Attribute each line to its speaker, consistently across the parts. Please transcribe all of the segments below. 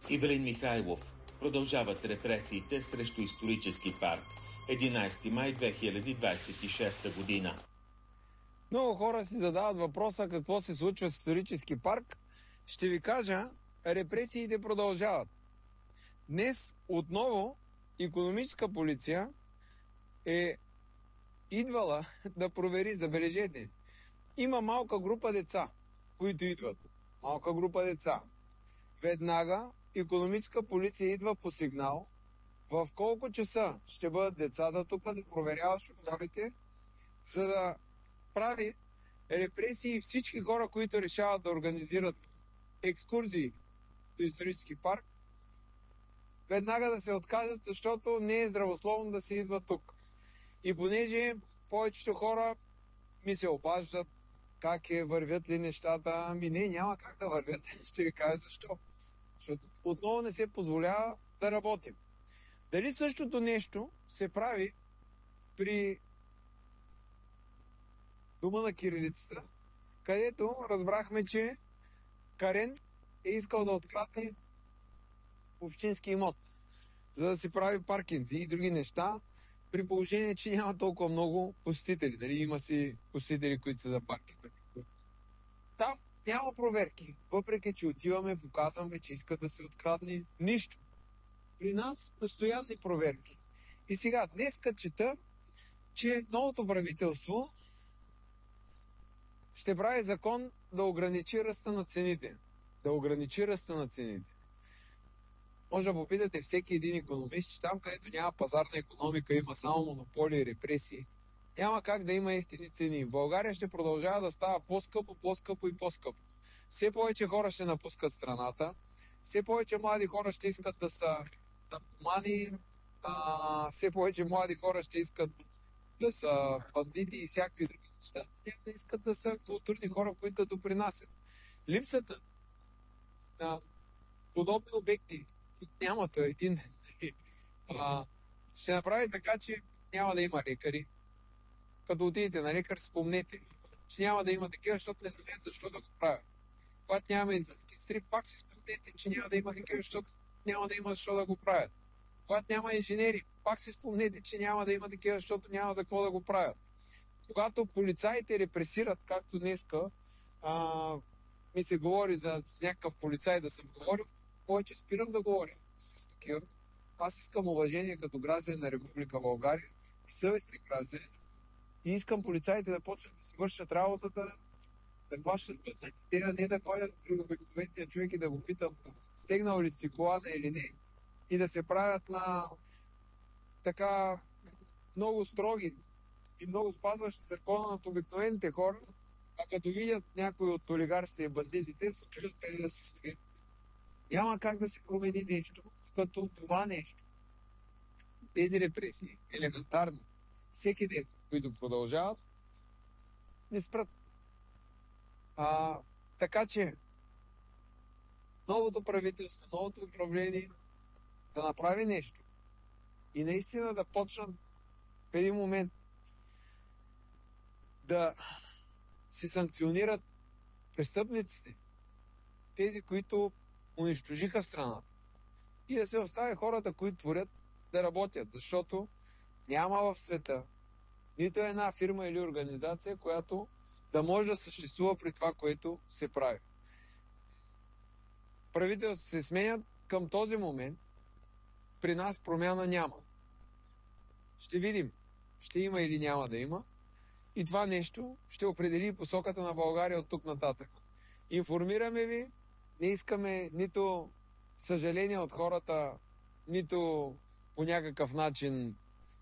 Speaker 1: Ивелин Михайлов. Продължават репресиите срещу исторически парк. 11 май 2026 година.
Speaker 2: Много хора си задават въпроса какво се случва с исторически парк. Ще ви кажа, репресиите продължават. Днес отново икономическа полиция е идвала да провери, забележете. Има малка група деца, които идват. Малка група деца. Веднага икономическа полиция идва по сигнал в колко часа ще бъдат децата тук да проверява шофьорите, за да прави репресии всички хора, които решават да организират екскурзии до исторически парк, веднага да се откажат, защото не е здравословно да се идва тук. И понеже повечето хора ми се обаждат как вървят ли нещата, ами не, няма как да вървят. Ще ви кажа защо. Защото отново не се позволява да работим. Дали същото нещо се прави при Дома на кирилицата, където разбрахме, че Карен е искал да открадне общински имот, за да си прави паркинзи и други неща, при положение, че няма толкова много посетители. Дали има си посетители, които са за паркинг. Там няма проверки. Въпреки, че отиваме, показваме, че искат да се открадне нищо. При нас постоянни проверки. И сега, днеска чета, че новото правителство ще прави закон да ограничи ръста на цените. Да ограничи ръста на цените. Може да попитате всеки един икономист, че там, където няма пазарна икономика, има само монополи и репресии, няма как да има ефтини цени. В България ще продължава да става по-скъпо, по-скъпо и по-скъпо. Все повече хора ще напускат страната, все повече млади хора ще искат да са наркомани, все повече млади хора ще искат да са бандити и всякакви други неща. Те не искат да са културни хора, които да допринасят. Липсата на подобни обекти нямат един. Ще направи така, че няма да има лекари. Като отидете на лекар, спомнете, че няма да има такива, защото не знаят защо да го правят. Когато няма медицински сестри, пак си спомнете, че няма да има такива, защото няма да има защо да го правят. Когато няма инженери, пак си спомнете, че няма да има такива, защото няма за какво да го правят. Когато полицаите репресират, както днеска, ми се говори за някакъв полицай да съм говорил, повече спирам да говоря с такива. Аз искам уважение като граждан на Република България и съвестни граждани. И искам полицаите да почнат да си вършат работата, да хващат пътниците, а не да ходят при обикновения човек и да го питат стегнал ли си колана или не. И да се правят на така много строги и много спазващи закона над обикновените хора, а като видят някои от олигарсите и бандитите, се чудят къде да се стоят. Няма как да се промени нещо, като това нещо. Тези репресии, елементарно, всеки ден, които продължават, не спрат. Така че, новото правителство, новото управление да направи нещо и наистина да почнат в един момент да се санкционират престъпниците, тези, които унищожиха страната, и да се остави хората, които творят, да работят, защото няма в света нито една фирма или организация, която да може да съществува при това, което се прави. Правителството се сменят, към този момент при нас промяна няма. Ще видим, ще има или няма да има, и това нещо ще определи посоката на България от тук нататък. Информираме ви, не искаме нито съжаление от хората, нито по някакъв начин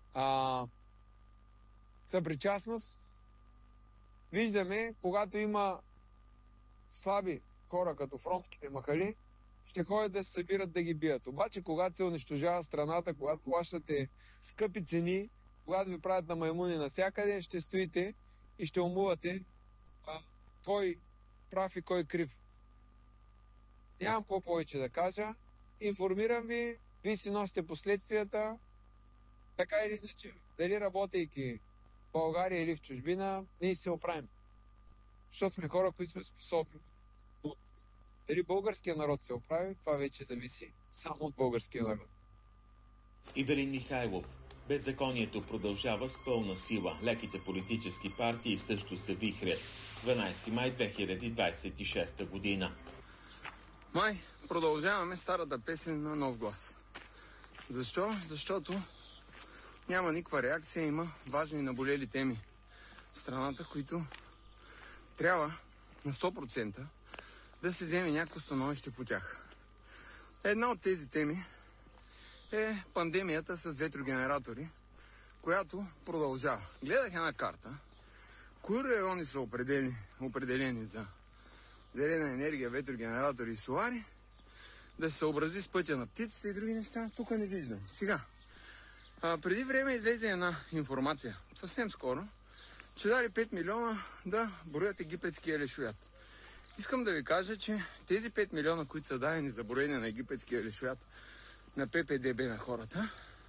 Speaker 2: съпричастност. Виждаме, когато има слаби хора, като фронтските махали, ще ходят да се събират да ги бият. Обаче, когато се унищожава страната, когато плащате скъпи цени, когато ви правят на маймуни навсякъде, ще стоите и ще умувате кой прав и кой крив. Нямам какво повече да кажа. Информирам ви, вие си носите последствията, така или иначе. Дали работейки в България или в чужбина, ние се оправим. Защото сме хора, които сме способни. Дали българския народ се оправи, това вече зависи само от българския народ.
Speaker 1: Ивелин Михайлов. Беззаконието продължава с пълна сила. Леките политически партии също се вихрят. 12 май 2026 година.
Speaker 3: Май, продължаваме старата песен на нов глас. Защо? Защото няма никаква реакция, има важни наболели теми в страната, които трябва на 100% да се вземе някакво становище по тях. Една от тези теми е пандемията с ветрогенератори, която продължава. Гледах една карта, кои райони са определени за зелена енергия, ветрогенератори и солари, да се съобрази с пътя на птиците и други неща, тук не виждам. Сега, преди време излезе една информация, съвсем скоро, че дали 5 милиона да броят египетския лешоят. Искам да ви кажа, че тези 5 милиона, които са дадени за броене на египетския лешоят на ППДБ на хората,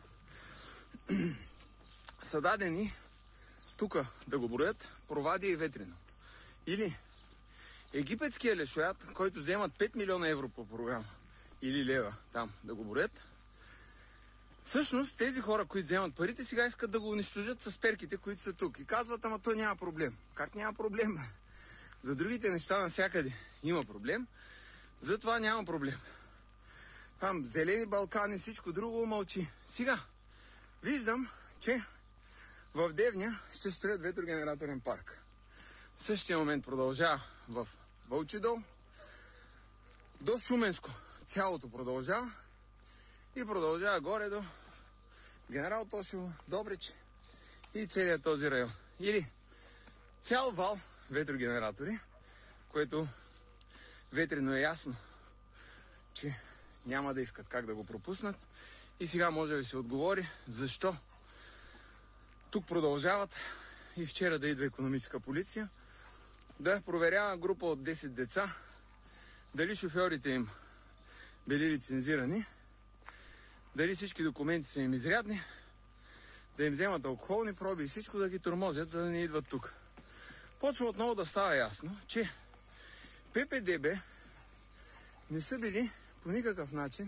Speaker 3: са дадени тук да го броят Провадия и Ветрино. Или египетския лешоят, който вземат 5 милиона евро по програма, или лева там да го броят, всъщност тези хора, които вземат парите, сега искат да го унищожат с перките, които са тук. И казват, ама то няма проблем. Как няма проблем? За другите неща навсякъде има проблем, затова няма проблем. Там зелени Балкани, всичко друго мълчи. Сега виждам, че в Девня ще строят ветрогенераторен парк. В същия момент продължава в Вълчи дол до Шуменско. Цялото продължава и продължава горе до Генерал Тошево, Добрич и целият този район. Или цял вал ветрогенератори, което Ветрино е ясно, че няма да искат как да го пропуснат. И сега може да се отговори защо тук продължават и вчера да идва икономическа полиция да проверява група от 10 деца дали шофьорите им били лицензирани, дали всички документи са им изрядни, да им вземат алкохолни проби и всичко да ги тормозят, за да не идват тук. Почва отново да става ясно, че ППДБ не са били по никакъв начин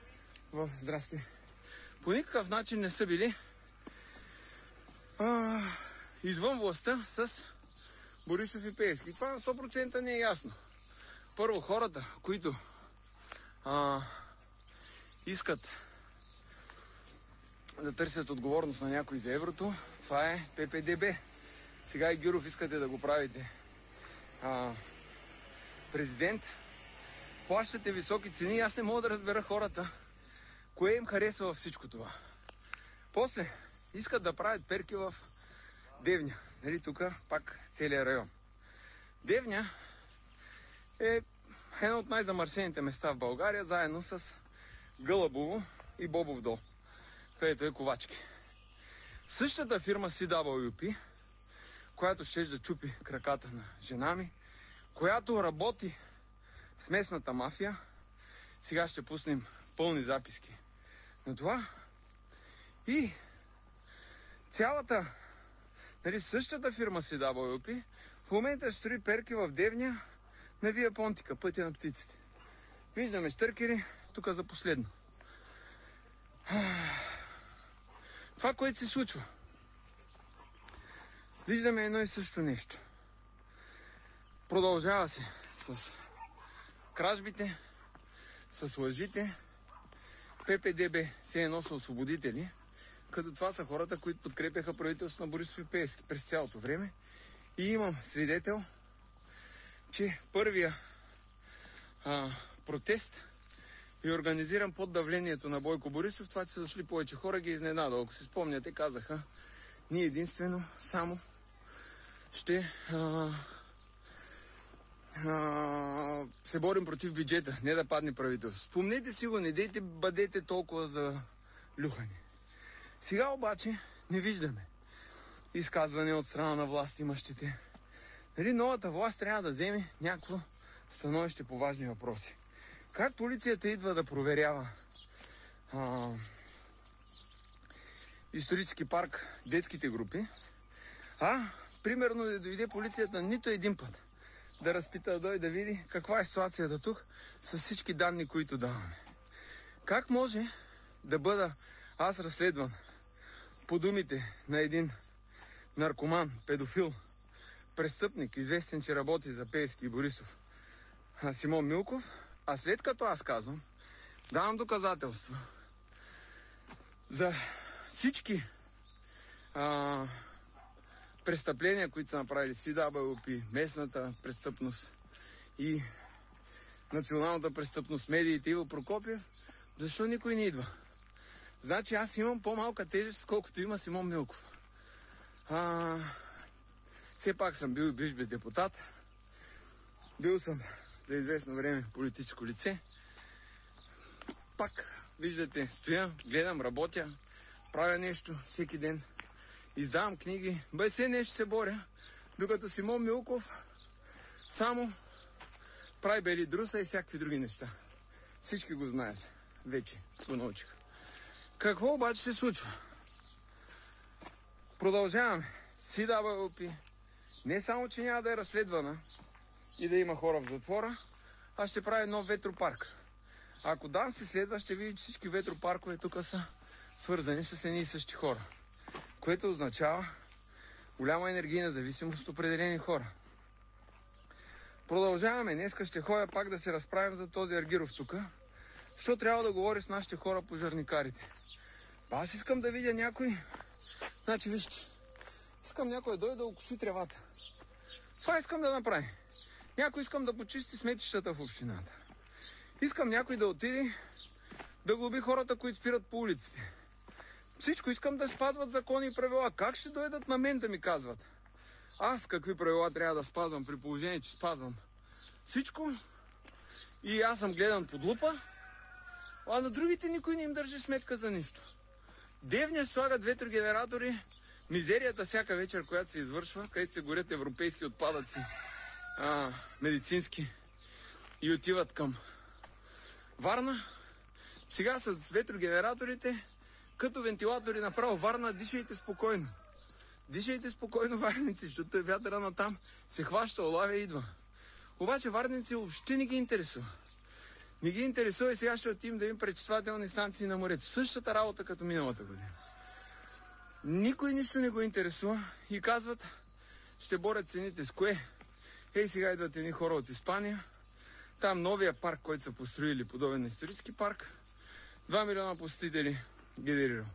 Speaker 3: по никакъв начин не са били извън властта с Борисов и Пеевски. Това на 100% не е ясно. Първо, хората, които искат да търсят отговорност на някой за еврото, това е ППДБ. Сега и Гюров искате да го правите президент. Плащате високи цени и аз не мога да разбера хората кое им харесва във всичко това. После искат да правят перки в Девня. Нали, тук пак целият район. Девня е едно от най-замърсените места в България, заедно с Гълъбово и Бобов дол, където е Ковачки. Същата фирма CWP, която ще да чупи краката на жена ми, която работи с местната мафия, сега ще пуснем пълни записки на това, и цялата, нали, същата фирма CWP в момента строи перки в Девня на Вия Понтика, пътя на птиците. Виждаме щъркери тук за последно. Това, което се случва. Виждаме едно и също нещо. Продължава се с кражбите, с лъжите. ППДБ се едно са освободители, като това са хората, които подкрепяха правителството на Борисов и Пеевски през цялото време. И имам свидетел, че първия протест е организиран под давлението на Бойко Борисов. Това, че са дошли повече хора, ги изненада. Ако си спомняте, казаха, ние единствено само ще се борим против бюджета, не да падне правителство. Спомнете си го, не дейте, бъдете толкова за люхане. Сега обаче не виждаме изказване от страна на власт имащите. Нали, новата власт трябва да вземе някакво становище по важни въпроси. Как полицията идва да проверява исторически парк, детските групи, примерно да дойде полицията нито един път да разпита, да дойде да види каква е ситуацията тук с всички данни, които даваме. Как може да бъда аз разследван по думите на един наркоман, педофил, престъпник, известен, че работи за Пеевски и Борисов, Симон Милков, а след като аз казвам, давам доказателства за всички престъпления, които са направили CWP, местната престъпност и националната престъпност, медиите, Иво Прокопиев, защо никой не идва? Значи аз имам по-малка тежест, колкото има Симон Милков. Все пак съм бил и бивш депутат. Бил съм за известно време политическо лице. Пак, виждате, стоя, гледам, работя, правя нещо всеки ден. Издавам книги, без все нещо се боря, докато Симон Милков само прави бели друса и всякакви други неща. Всички го знаят. Вече го научиха. Какво обаче се случва? Продължаваме. CWP не само, че няма да е разследвана и да има хора в затвора, а ще прави нов ветропарк. Ако дан се следва, ще види, че всички ветропаркове тук са свързани с едни и същи хора. Което означава голяма енергийна зависимост от определени хора. Продължаваме. Днеска ще ходя пак да се разправим за този Аргиров тук. Що трябва да говори с нашите хора пожарникарите? Аз искам да видя някой... Значи, вижте. Искам някой да дойде да окуши тревата. Това искам да направи. Някой искам да почисти сметищата в общината. Искам някой да отиде да глоби хората, които спират по улиците. Всичко искам да спазват закони и правила. Как ще дойдат на мен да ми казват? Аз какви правила трябва да спазвам при положение, че спазвам всичко и аз съм гледан под лупа, а на другите никой не им държи сметка за нищо. Девня слагат ветрогенератори, мизерията всяка вечер, която се извършва, където се горят европейски отпадъци, медицински, и отиват към Варна. Сега с ветрогенераторите, като вентилатори направо Варна, дишайте спокойно. Дишайте спокойно, варници, защото вятъра на там се хваща, олавя и идва. Обаче варници въобще не ги интересува. Не ги интересува и сега ще отидем да им пречиствателни станции на морето. Същата работа като миналата година. Никой нищо не го интересува и казват, ще борят цените с кое? Ей, сега идват едни хора от Испания. Там новия парк, който са построили, подобен на исторически парк, 2 милиона посетители генерирал.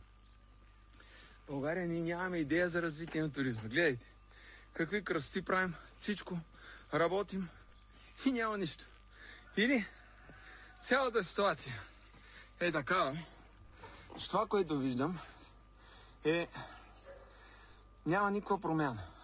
Speaker 3: В България ние нямаме идея за развитие на туризма. Гледайте, какви красоти правим, всичко, работим и няма нищо. Или цялата ситуация е такава, че това, което виждам, няма никаква промяна.